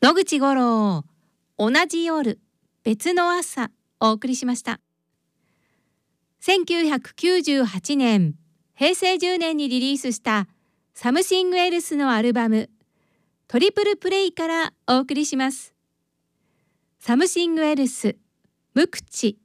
野口五郎、同じ夜、別の朝、お送りしました。1998年、平成10年にリリースしたサムシングエルスのアルバム、トリプルプレイからお送りします。サムシングエルス、無口。